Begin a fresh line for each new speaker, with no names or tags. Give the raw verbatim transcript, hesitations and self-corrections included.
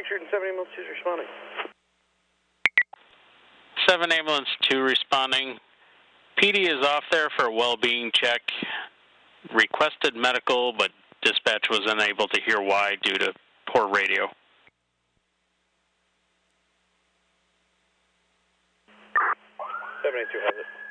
pictured in seven ambulance two is responding.
seven ambulance two responding. P D is off there for a well-being check. Requested medical, but dispatch was unable to hear why due to poor radio.
seven eight two has it.